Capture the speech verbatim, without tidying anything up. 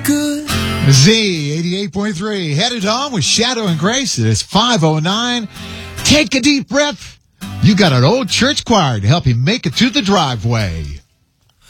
good. Z eighty-eight point three, headed home with Shadow and Grace. It is five oh nine. Take a deep breath. You got an old church choir to help you make it to the driveway.